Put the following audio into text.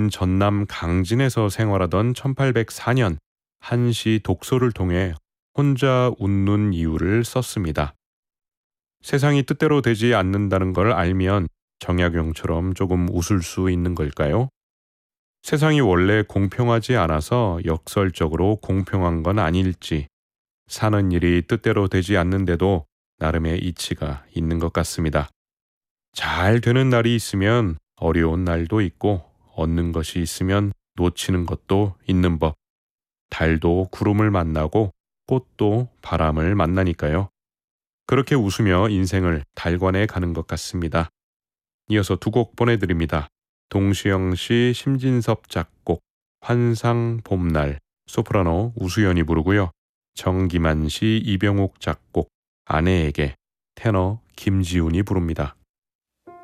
그는 전남 강진에서 생활하던 1804년 한시 독서를 통해 혼자 웃는 이유를 썼습니다. 세상이 뜻대로 되지 않는다는 걸 알면 정약용처럼 조금 웃을 수 있는 걸까요? 세상이 원래 공평하지 않아서 역설적으로 공평한 건 아닐지, 사는 일이 뜻대로 되지 않는데도 나름의 이치가 있는 것 같습니다. 잘 되는 날이 있으면 어려운 날도 있고, 얻는 것이 있으면 놓치는 것도 있는 법. 달도 구름을 만나고 꽃도 바람을 만나니까요. 그렇게 웃으며 인생을 달관해 가는 것 같습니다. 이어서 두 곡 보내드립니다. 동시영 씨, 심진섭 작곡, 환상 봄날, 소프라노 우수연이 부르고요. 정기만 씨, 이병옥 작곡, 아내에게, 테너 김지훈이 부릅니다.